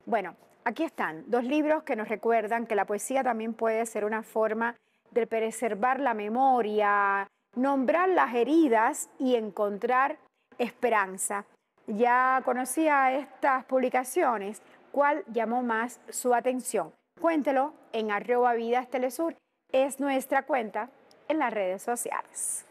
Bueno, aquí están dos libros que nos recuerdan que la poesía también puede ser una forma de preservar la memoria, nombrar las heridas y encontrar esperanza. Ya conocía estas publicaciones. ¿Cuál llamó más su atención? Cuéntelo en @vidastelesur. Es nuestra cuenta en las redes sociales.